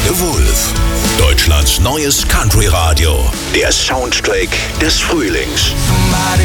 The Wolf. Deutschlands neues Country-Radio. Der Soundtrack des Frühlings.